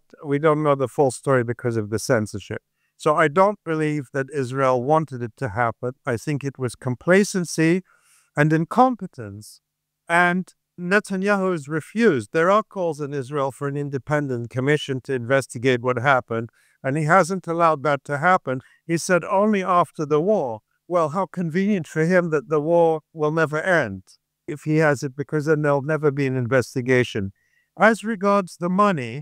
we don't know the full story because of the censorship. So I don't believe that Israel wanted it to happen. I think it was complacency and incompetence. And Netanyahu has refused. There are calls in Israel for an independent commission to investigate what happened, and he hasn't allowed that to happen. He said only after the war. Well, how convenient for him that the war will never end if he has it, because then there'll never be an investigation. As regards the money,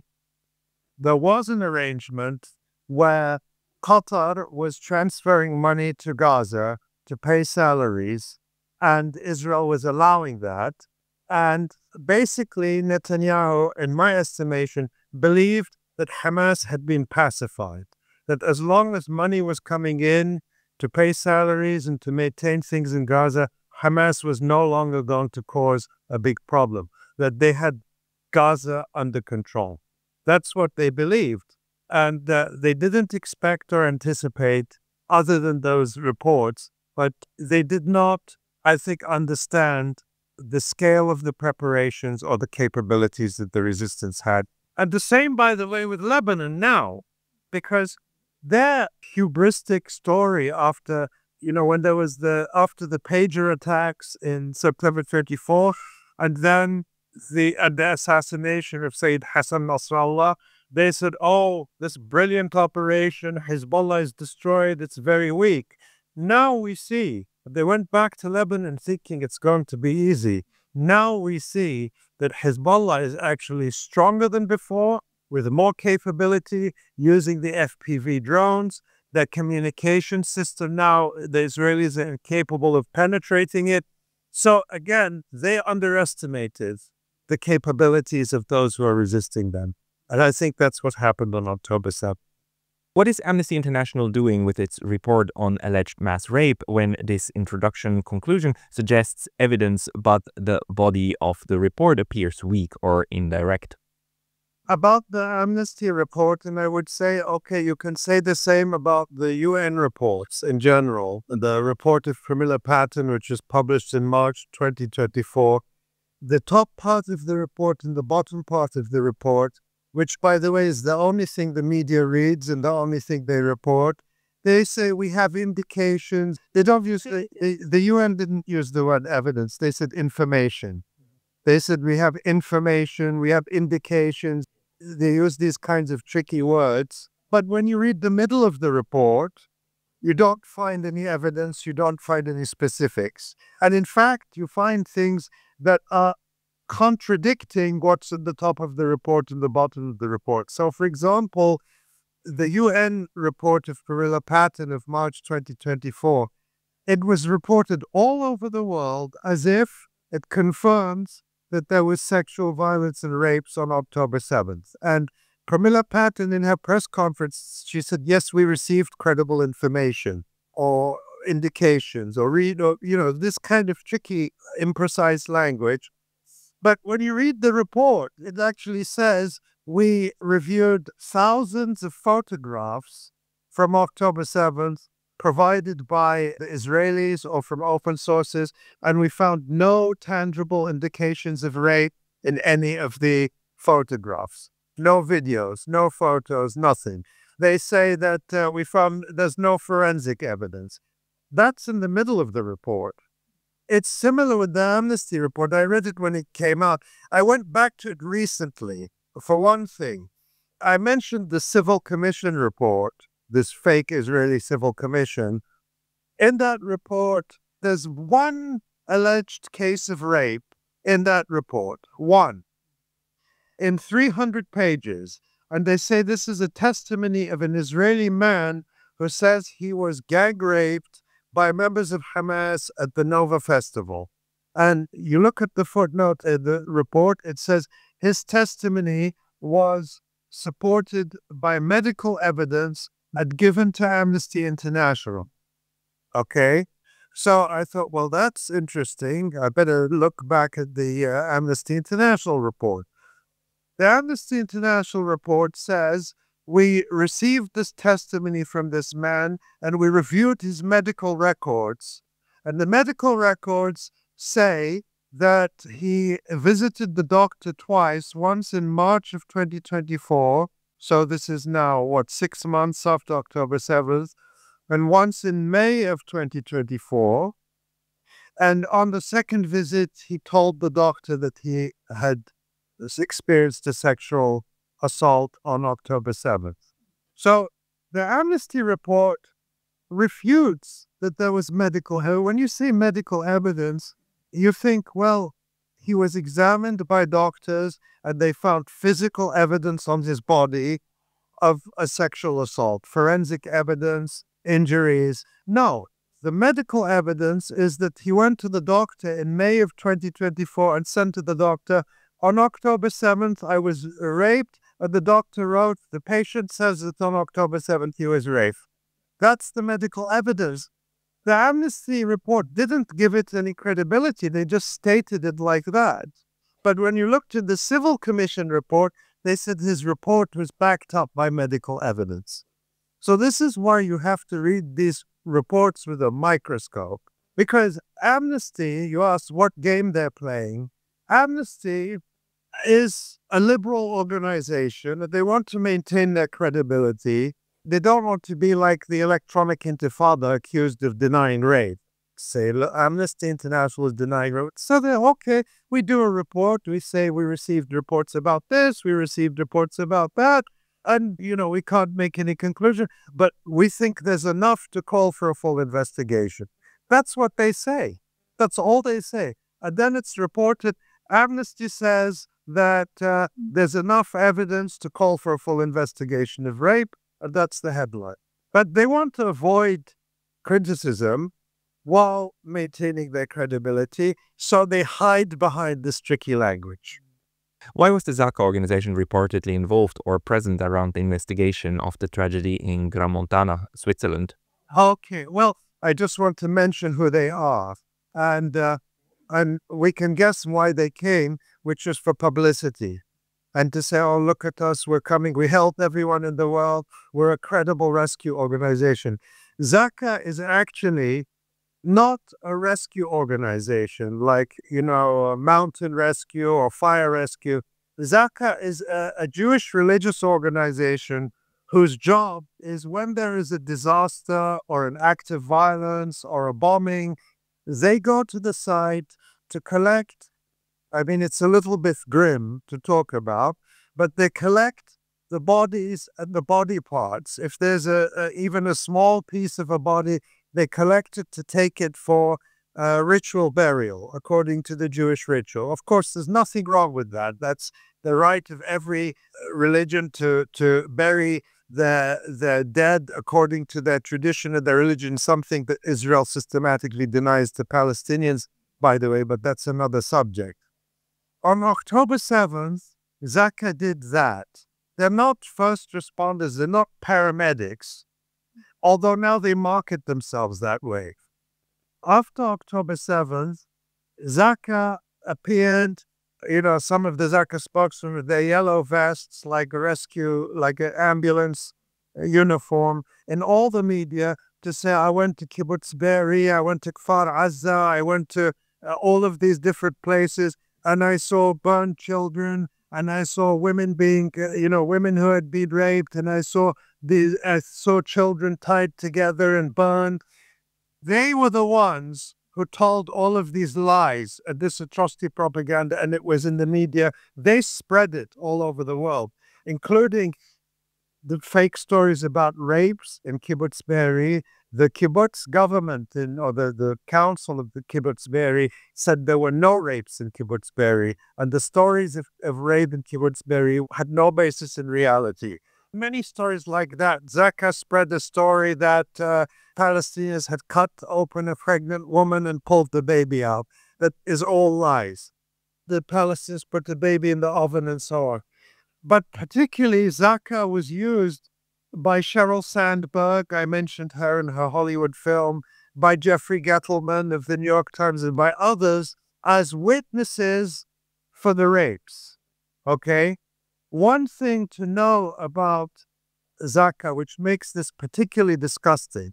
there was an arrangement where Qatar was transferring money to Gaza to pay salaries, and Israel was allowing that. And basically, Netanyahu, in my estimation, believed that Hamas had been pacified, that as long as money was coming in to pay salaries and to maintain things in Gaza, Hamas was no longer going to cause a big problem, that they had Gaza under control. That's what they believed. And they didn't expect or anticipate, other than those reports, but they did not, I think, understand the scale of the preparations or the capabilities that the resistance had. And the same, by the way, with Lebanon now, because their hubristic story after, when there was after the pager attacks in September 34, and then the assassination of Sayyid Hassan Nasrallah, they said, oh, this brilliant operation, Hezbollah is destroyed, it's very weak. Now we see, they went back to Lebanon thinking it's going to be easy. Now we see that Hezbollah is actually stronger than before, with more capability, using the FPV drones. Their communication system now, the Israelis are incapable of penetrating it. So again, they underestimated the capabilities of those who are resisting them. And I think that's what happened on October 7th. What is Amnesty International doing with its report on alleged mass rape when this introduction conclusion suggests evidence but the body of the report appears weak or indirect? About the Amnesty report, and I would say, okay, you can say the same about the UN reports in general. The report of Pramila Patten, which was published in March 2024, the top part of the report and the bottom part of the report, which, by the way, is the only thing the media reads and the only thing they report, they say we have indications. They don't use, the UN didn't use the word evidence. They said information. They said we have information, we have indications. They use these kinds of tricky words. But when you read the middle of the report, you don't find any evidence, you don't find any specifics. And in fact, you find things that are contradicting what's at the top of the report and the bottom of the report. So, for example, the UN report of Pramila Patten of March 2024, it was reported all over the world as if it confirms that there was sexual violence and rapes on October 7th. And Pramila Patten, in her press conference, she said, yes, we received credible information or indications or this kind of tricky, imprecise language. But when you read the report, it actually says we reviewed thousands of photographs from October 7th provided by the Israelis or from open sources, and we found no tangible indications of rape in any of the photographs. No videos, no photos, nothing. They say that we found there's no forensic evidence. That's in the middle of the report. It's similar with the Amnesty report. I read it when it came out. I went back to it recently. For one thing, I mentioned the Civil Commission report, this fake Israeli Civil Commission. In that report, there's one alleged case of rape in that report. One. In 300 pages. And they say this is a testimony of an Israeli man who says he was gang raped by members of Hamas at the Nova Festival. And you look at the footnote in the report, it says his testimony was supported by medical evidence and given to Amnesty International. Okay? So I thought, well, that's interesting. I better look back at the Amnesty International report. The Amnesty International report says, we received this testimony from this man and we reviewed his medical records. And the medical records say that he visited the doctor twice, once in March of 2024, So this is now, 6 months after October 7th, and once in May of 2024. And on the second visit, he told the doctor that he had experienced a sexual assault on October 7th. So the Amnesty report refutes that there was medical evidence. When you say medical evidence, you think, well, he was examined by doctors and they found physical evidence on his body of a sexual assault, forensic evidence, injuries. No, the medical evidence is that he went to the doctor in May of 2024 and said to the doctor, on October 7th, I was raped. And the doctor wrote, the patient says that on October 7th, he was raped. That's the medical evidence. The Amnesty report didn't give it any credibility. They just stated it like that. But when you looked at the Civil Commission report, they said his report was backed up by medical evidence. So this is why you have to read these reports with a microscope. Because Amnesty, you asked what game they're playing. Amnesty is a liberal organization. They want to maintain their credibility. They don't want to be like the Electronic Intifada accused of denying rape. Say, Amnesty International is denying rape. So they're okay. We do a report. We say we received reports about this. We received reports about that. And, we can't make any conclusion. But we think there's enough to call for a full investigation. That's what they say. That's all they say. And then it's reported. Amnesty says that there's enough evidence to call for a full investigation of rape. And that's the headline. But they want to avoid criticism while maintaining their credibility, so they hide behind this tricky language. Why was the Zaka organization reportedly involved or present around the investigation of the tragedy in Gramontana, Switzerland? Okay, well, I just want to mention who they are. And we can guess why they came, which is for publicity. And to say, oh, look at us, we're coming, we help everyone in the world, we're a credible rescue organization. Zaka is actually not a rescue organization like, a mountain rescue or fire rescue. Zaka is a Jewish religious organization whose job is when there is a disaster or an act of violence or a bombing, they go to the site to collect. I mean, it's a little bit grim to talk about, but they collect the bodies and the body parts. If there's even a small piece of a body, they collect it to take it for ritual burial, according to the Jewish ritual. Of course, there's nothing wrong with that. That's the right of every religion to bury the dead according to their tradition and their religion, something that Israel systematically denies to Palestinians, by the way, but that's another subject. On October 7th, Zaka did that. They're not first responders, they're not paramedics, although now they market themselves that way. After October 7th, Zaka appeared, some of the Zaka spokesmen with their yellow vests, like a rescue, like an ambulance uniform, in all the media to say, I went to Kibbutz Be'eri, I went to Kfar Azza, I went to all of these different places, and I saw burned children, and I saw women being, women who had been raped, and I saw children tied together and burned. They were the ones who told all of these lies and this atrocity propaganda, and it was in the media. They spread it all over the world, including the fake stories about rapes in Kibbutz Be'eri. The kibbutz government, or the council of the Kibbutz Be'eri, said there were no rapes in Kibbutz Be'eri, and the stories of rape in Kibbutz Be'eri had no basis in reality. Many stories like that. Zaka spread the story that Palestinians had cut open a pregnant woman and pulled the baby out. That is all lies. The Palestinians put the baby in the oven and so on. But particularly, Zaka was used by Sheryl Sandberg, I mentioned her in her Hollywood film, by Jeffrey Gettleman of the New York Times, and by others as witnesses for the rapes. Okay? One thing to know about Zaka, which makes this particularly disgusting,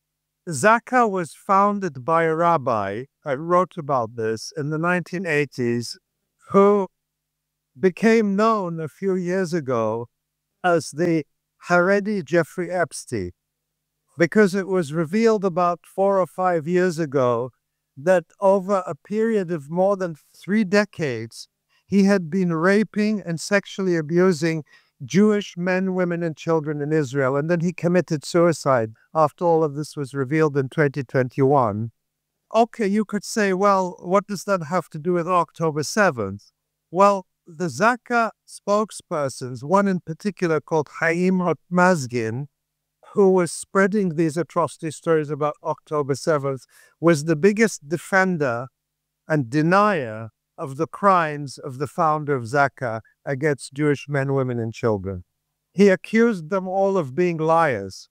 Zaka was founded by a rabbi, I wrote about this, in the 1980s, who became known a few years ago as the Haredi Jeffrey Epstein, because it was revealed about 4 or 5 years ago that over a period of more than 3 decades, he had been raping and sexually abusing Jewish men, women, and children in Israel. And then he committed suicide after all of this was revealed in 2021. Okay, you could say, well, what does that have to do with October 7th? Well, the Zaka spokespersons, one in particular called Haim Otmazgin, who was spreading these atrocity stories about October 7th, was the biggest defender and denier of the crimes of the founder of Zaka against Jewish men, women, and children. He accused them all of being liars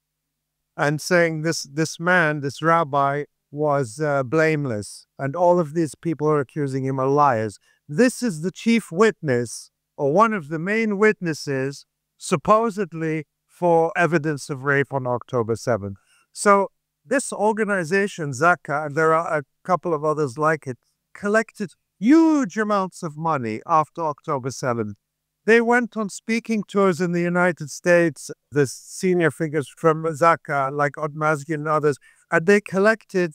and saying this man, this rabbi, was blameless, and all of these people are accusing him of liars. This is the chief witness, or one of the main witnesses, supposedly for evidence of rape on October 7th. So this organization, Zaka, and there are a couple of others like it, collected huge amounts of money after October 7th. They went on speaking tours in the United States, the senior figures from Zaka, like Otmazgin and others, and they collected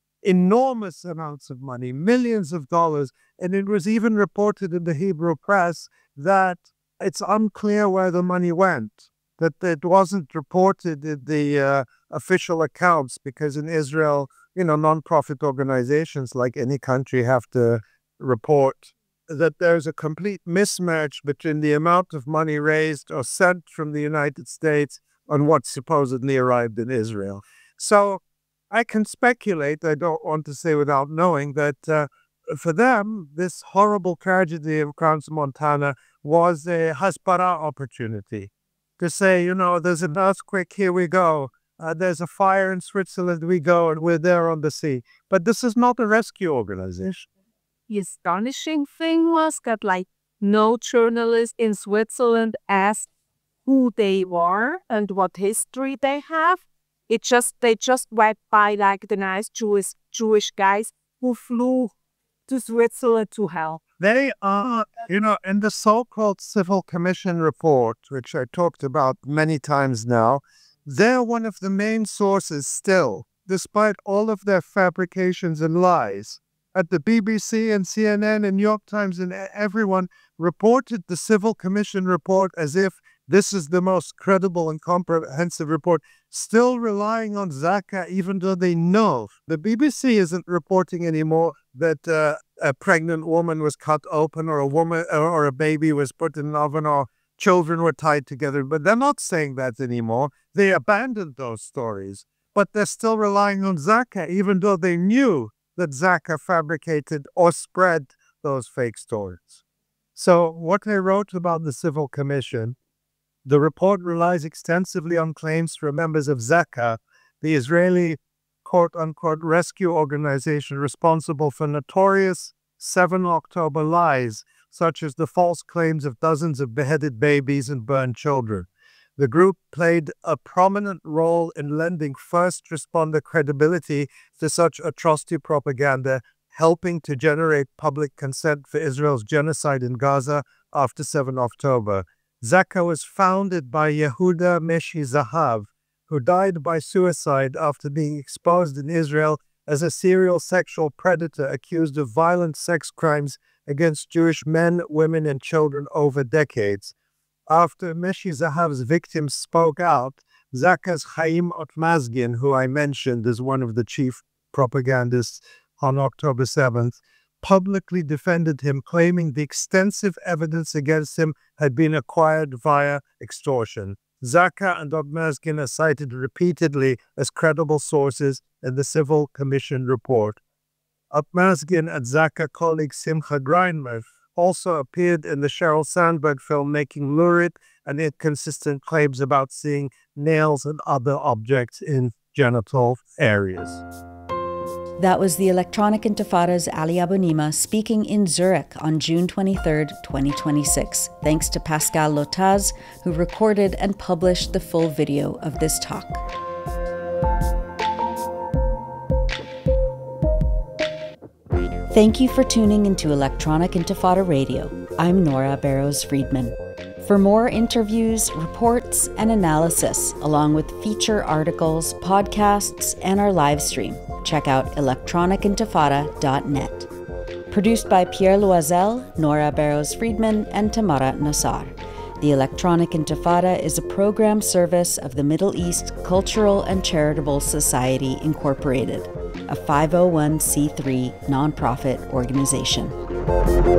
enormous amounts of money, millions of dollars. And it was even reported in the Hebrew press that it's unclear where the money went, that it wasn't reported in the official accounts, because in Israel, non-profit organizations like any country have to report that there's a complete mismatch between the amount of money raised or sent from the United States and what supposedly arrived in Israel. So I can speculate, I don't want to say without knowing, that for them, this horrible tragedy of Crans-Montana was a Hasbara opportunity to say, there's an earthquake, here we go. There's a fire in Switzerland, we go, and we're there on the sea. But this is not a rescue organization. The astonishing thing was that, no journalist in Switzerland asked who they were and what history they have. They just went by like the nice Jewish guys who flew to Switzerland to help. They are, in the so-called Civil Commission report, which I talked about many times now, they're one of the main sources still, despite all of their fabrications and lies. At the BBC and CNN and New York Times and everyone reported the Civil Commission report as if this is the most credible and comprehensive report, still relying on Zaka, even though they know. The BBC isn't reporting anymore that a pregnant woman was cut open, or a baby was put in an oven, or children were tied together. But they're not saying that anymore. They abandoned those stories. But they're still relying on Zaka, even though they knew that Zaka fabricated or spread those fake stories. So what I wrote about the Civil Commission, the report relies extensively on claims from members of Zaka, the Israeli quote-unquote rescue organization responsible for notorious 7 October lies, such as the false claims of dozens of beheaded babies and burned children. The group played a prominent role in lending first responder credibility to such atrocity propaganda, helping to generate public consent for Israel's genocide in Gaza after 7 October. Zaka was founded by Yehuda Meshi Zahav, who died by suicide after being exposed in Israel as a serial sexual predator accused of violent sex crimes against Jewish men, women, and children over decades. After Meshi Zahav's victims spoke out, Zaka's Haim Otmazgin, who I mentioned as one of the chief propagandists on October 7th, publicly defended him, claiming the extensive evidence against him had been acquired via extortion. Zaka and Otmazgin are cited repeatedly as credible sources in the Civil Commission report. Otmazgin and Zaka colleague Simcha Greinmer also appeared in the Sheryl Sandberg film Making Lurid, and inconsistent claims about seeing nails and other objects in genital areas. That was the Electronic Intifada's Ali Abunimah speaking in Zurich on June 23, 2026, thanks to Pascal Lotaz, who recorded and published the full video of this talk. Thank you for tuning into Electronic Intifada Radio. I'm Nora Barrows-Friedman. For more interviews, reports, and analysis, along with feature articles, podcasts, and our live stream, check out electronicintifada.net. Produced by Pierre Loisel, Nora Barrows-Friedman, and Tamara Nassar. The Electronic Intifada is a program service of the Middle East Cultural and Charitable Society, Incorporated, a 501c3 nonprofit organization.